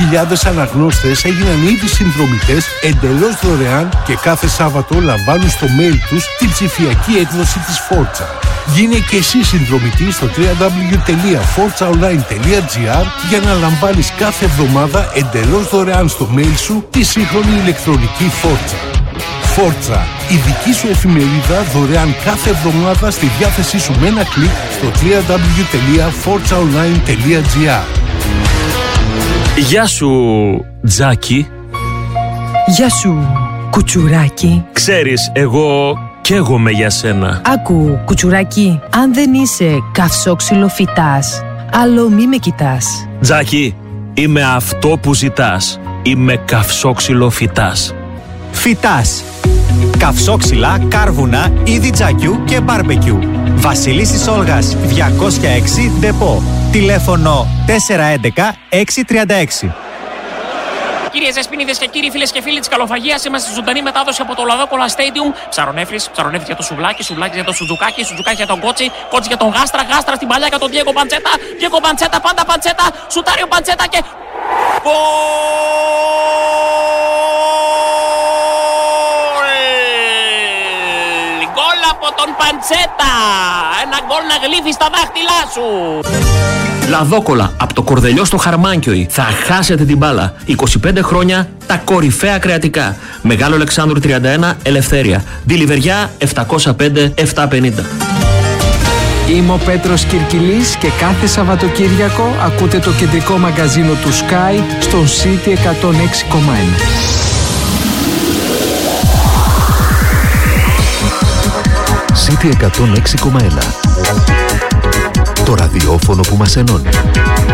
Χιλιάδες αναγνώστες έγιναν ήδη συνδρομητές εντελώς δωρεάν και κάθε Σάββατο λαμβάνουν στο mail τους την ψηφιακή έκδοση της Forza. Γίνε και εσύ συνδρομητή στο www.forzaonline.gr για να λαμβάνεις κάθε εβδομάδα εντελώς δωρεάν στο mail σου τη σύγχρονη ηλεκτρονική Forza. Forza, η δική σου εφημερίδα δωρεάν κάθε εβδομάδα στη διάθεσή σου με ένα κλικ στο www.forzaonline.gr. Γεια σου, Τζάκι. Γεια σου, κουτσουράκι. Ξέρεις, εγώ καίγομαι για σένα. Άκου, κουτσουράκι, αν δεν είσαι καυσόξυλο φυτάς, άλλο μη με κοιτάς. Τζάκι, είμαι αυτό που ζητάς. Είμαι καυσόξυλο φυτάς. Φυτάς. Καυσόξυλα, κάρβουνα, είδη τζακιού και μπάρμπεκιου. Βασιλίσσης Όλγας 206 Ντεπό. Τηλέφωνο 411-636. Κυρίες Δεσποινίδες και κύριοι, φίλες και φίλοι της καλοφαγίας, είμαστε στη ζωντανή μετάδοση από το Λαδόκολα Stadium. Ψαρονέφρις για το σουβλάκι, σουβλάκι για το σουτζουκάκι, σουτζουκάκι για τον κότσι, κότσι για τον γάστρα, γάστρα στην παλιά για τον Διέγκο Παντσέτα, Διέγκο Παντσέτα, πάντα Παντσέτα, σουτάριο Παντσέτα και... Γκολ από τον Παντσέτα! Ένα γκολ να γλύφει στα δάχτυλά σου! Λαδόκολα, από το Κορδελιό στο Χαρμάνκιοι. Θα χάσετε την μπάλα. 25 χρόνια, τα κορυφαία κρεατικά. Μεγάλο Αλεξάνδρου 31, Ελευθέρια. Ντιλιβεριά 705-750. Είμαι ο Πέτρος Κυρκυλής και κάθε Σαββατοκύριακο ακούτε το κεντρικό μαγκαζίνο του Sky στον City 106,1. City 106,1. Το ραδιόφωνο που μας ενώνει.